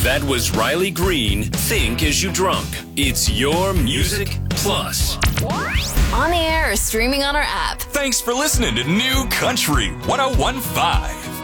That was Riley Green, Think As You Drunk. It's your Music Plus. On the air or streaming on our app. Thanks for listening to New Country 101.5.